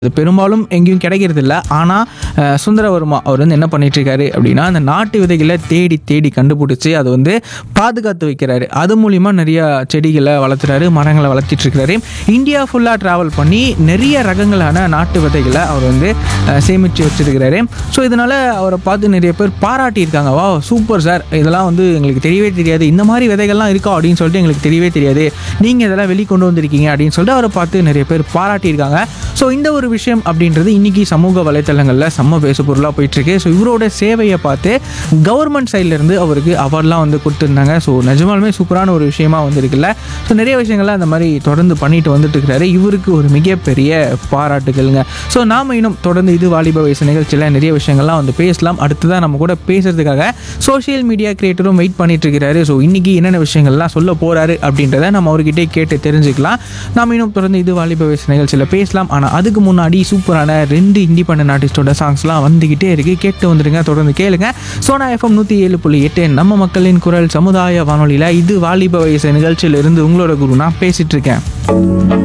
அது பெரும்பாலும் எங்கேயும் கிடைக்கிறது இல்லை. ஆனால் சுந்தரவர்மா அவர் வந்து என்ன பண்ணிட்டு இருக்காரு அப்படின்னா, அந்த நாட்டு விதைகளை தேடி தேடி கண்டுபிடிச்சி அதை வந்து பாதுகாத்து வைக்கிறாரு. அது மூலிமா நிறைய செடிகளை வளர்த்துறாரு, மரங்களை வளர்த்திட்டு இருக்கிறாரு. இந்தியா ஃபுல்லாக ட்ராவல் பண்ணி நிறைய ரகங்களான நாட்டு விதைகளை அவர் வந்து சேமித்து வச்சிருக்கிறாரு. ஸோ இதனால் அவரை பார்த்து நிறைய பேர் பாராட்டியிருக்காங்க. வா சூப்பர் சார், இதெல்லாம் வந்து எங்களுக்கு தெரியவே தெரியாது, இந்த மாதிரி விதைகள்லாம் இருக்கா அப்படின்னு சொல்லிட்டு எங்களுக்கு தெரியவே தெரியாது, நீங்கள் இதெல்லாம் வெளிக்கொண்டு வந்திருக்கீங்க அப்படின்னு சொல்லிட்டு அவரை பார்த்து நிறைய பேர் பாராட்டியிருக்காங்க. ஸோ இந்த ஒரு விஷயம் அப்படின்றது இன்றைக்கி சமூக வலைத்தளங்களில் செம்ம பேசு பொருளாக போயிட்டுருக்கு. ஸோ இவரோட சேவையை பார்த்து கவர்மெண்ட் சைட்லேருந்து அவருக்கு அவார்ட்லாம் வந்து கொடுத்துருந்தாங்க. ஸோ நிஜமாலுமே சூப்பரான ஒரு விஷயமா வந்துருக்குல்ல. ஸோ நிறைய விஷயங்கள்லாம் அந்த மாதிரி தொடர்ந்து பண்ணிட்டு வந்துட்டு இருக்கிறாரு. இவருக்கு ஒரு மிகப்பெரிய பாராட்டுகள்ங்க. ஸோ நாம் இன்னும் தொடர்ந்து இது வாலிப வயசு நிகழ்ச்சியில் நிறைய விஷயங்கள்லாம் வந்து பேசலாம். அடுத்ததான் நம்ம கூட பேசுறதுக்காக சோஷியல் மீடியா கிரியேட்டரும் வெயிட் பண்ணிட்டு இருக்கிறாரு. ஸோ இன்றைக்கி என்னென்ன விஷயங்கள்லாம் சொல்ல போகிறாரு அப்படின்றத நம்ம அவர்கிட்டே கேட்டு தெரிஞ்சுக்கலாம். நாம் இன்னும் தொடர்ந்து இது வாலிப வயசு நிகழ்ச்சியில் பேசலாம். ஆனால் அதுக்கு முன்னாடி சூப்பரான 2 இண்டிபெண்டன்ட் ஆர்டிஸ்டோட சாங்ஸ்லாம் வந்துக்கிட்டே இருக்குது. கேட்டு வந்துடுங்க, தொடர்ந்து கேளுங்க. சோனா FM 107.8 நம்ம மக்களின் குரல் சமுதாய வானொலியில் இது வாலிப வயசு நிகழ்ச்சியிலிருந்து உங்களோட குரு நான் பேசிகிட்டு இருக்கேன்.